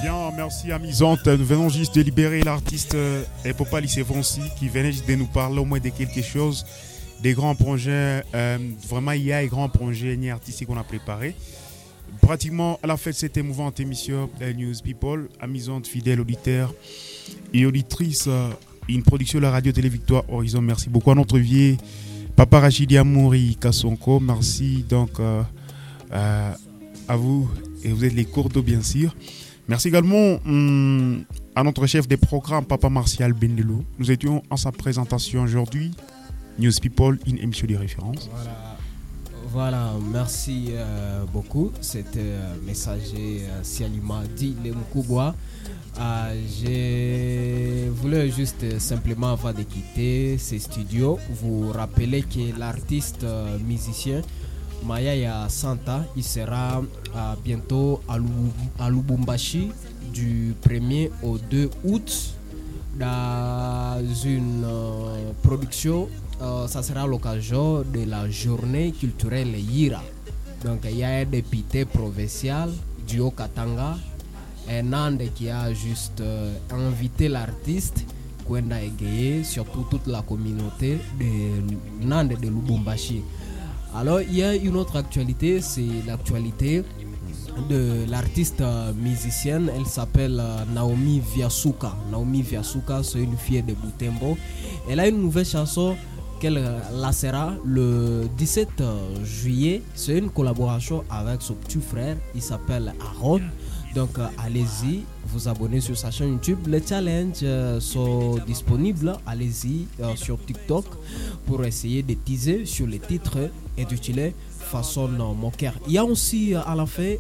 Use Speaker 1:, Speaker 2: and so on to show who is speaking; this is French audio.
Speaker 1: Bien, merci Amusante. Nous venons juste de libérer l'artiste Epopali Sevonsi qui venait juste de nous parler au moins de quelque chose, des grands projets. Vraiment, il y a des grands projets artistiques qu'on a préparés. Pratiquement à la fin de cette émouvante émission News People, Amusante, fidèle auditeur et auditrice, une production de la radio-télé Victoire Horizon. Merci beaucoup à notre vieux Papa Rachidi Amouri Kassonko. Merci donc à vous, et vous êtes les cours bien sûr. Merci également à notre chef des programmes, Papa Martial Bendelo. Nous étions en sa présentation aujourd'hui. News People, une émission de référence.
Speaker 2: Voilà, merci beaucoup. C'était messager Sialima Di Lemkoubwa. Je voulais juste simplement, avant de quitter ces studios, vous rappeler que l'artiste musicien Mayaya Santa, il sera bientôt à Lubumbashi du 1er au 2 août dans une production. Ça sera l'occasion de la journée culturelle Yira. Donc il y a un député provincial du Haut-Katanga, un Ande qui a juste invité l'artiste Kwenda Egeye, surtout toute la communauté de Nande de Lubumbashi. Alors il y a une autre actualité, c'est l'actualité de l'artiste musicienne. Elle s'appelle Naomi Viasuka. Naomi Viasuka, c'est une fille de Butembo. Elle a une nouvelle chanson qu'elle lancera le 17 juillet. C'est une collaboration avec son petit frère, il s'appelle Aaron. Donc allez-y, vous abonnez sur sa chaîne YouTube. Les challenges sont disponibles. Allez-y sur TikTok pour essayer de teaser sur les titres et d'utiliser façon mon cœur. Il y a aussi à la fin